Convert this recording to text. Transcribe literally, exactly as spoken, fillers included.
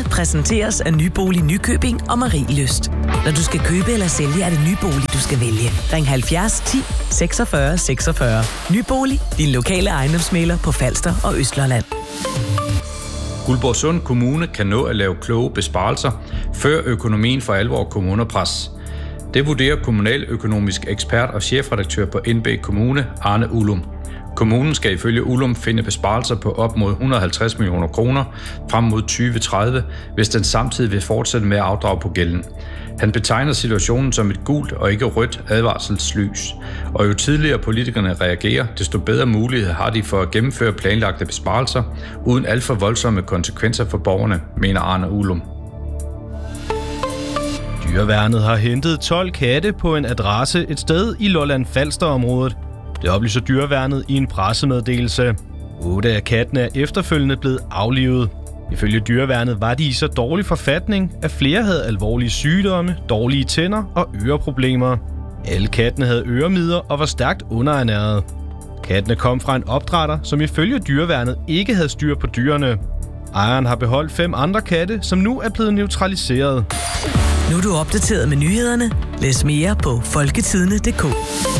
præsenteres af Nybolig Nykøbing og Marielyst. Når du skal købe eller sælge, er det Nybolig, du skal vælge. Ring halvfjerds ti seksogfyrre seksogfyrre. Nybolig, din lokale ejendomsmægler på Falster og Østlandet. Guldborgsund Kommune kan nå at lave kloge besparelser, før økonomien for alvor kommer under pres. Det vurderer kommunaløkonomisk ekspert og chefredaktør på N B Kommune, Arne Ullum. Kommunen skal ifølge Ullum finde besparelser på op mod et hundrede og halvtreds millioner kroner frem mod tyve tredive, hvis den samtidig vil fortsætte med at afdrage på gælden. Han betegner situationen som et gult og ikke rødt advarselslys. Og jo tidligere politikerne reagerer, desto bedre mulighed har de for at gennemføre planlagte besparelser, uden alt for voldsomme konsekvenser for borgerne, mener Arne Ullum. Dyreværnet har hentet tolv katte på en adresse et sted i Lolland-Falster-området. Det oplyser Dyreværnet i en pressemeddelelse. Otte af kattene er efterfølgende blevet aflivet. Ifølge Dyreværnet var de i så dårlig forfatning, at flere havde alvorlige sygdomme, dårlige tænder og øreproblemer. Alle kattene havde øremider og var stærkt underernærede. Kattene kom fra en opdrætter, som ifølge Dyreværnet ikke havde styr på dyrene. Ejeren har beholdt fem andre katte, som nu er blevet neutraliseret. Nu er du opdateret med nyhederne. Læs mere på folketidende punktum d k.